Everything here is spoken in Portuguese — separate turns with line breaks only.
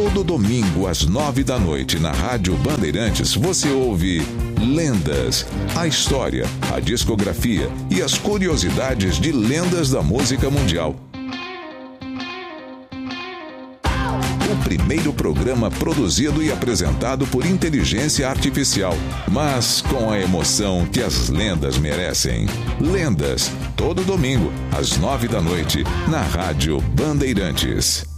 Todo domingo às 9 da noite na Rádio Bandeirantes você ouve Lendas, a história, a discografia e as curiosidades de lendas da música mundial. O primeiro programa produzido e apresentado por inteligência artificial, mas com a emoção que as lendas merecem. Lendas, todo domingo às 9 da noite na Rádio Bandeirantes.